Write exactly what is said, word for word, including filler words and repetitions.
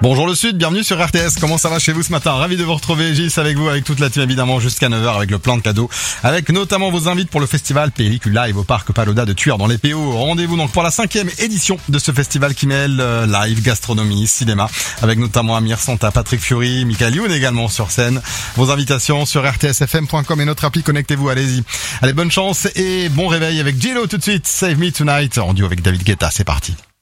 Bonjour le Sud, bienvenue sur R T S. Comment ça va chez vous ce matin? Ravi de vous retrouver. Gilles avec vous, avec toute la team évidemment jusqu'à neuf heures avec le plein de cadeaux. Avec notamment vos invités pour le festival Pellicule Live au parc Palau-d'A de Tuire dans les P O. Rendez-vous donc pour la cinquième édition de ce festival qui mêle euh, live, gastronomie, cinéma. Avec notamment Amir Santa, Patrick Fiori, Michael Youn également sur scène. Vos invitations sur r t s f m point com et notre appli, connectez-vous, allez-y. Allez, bonne chance et bon réveil avec Gillo tout de suite. Save Me Tonight en duo avec David Guetta, c'est parti.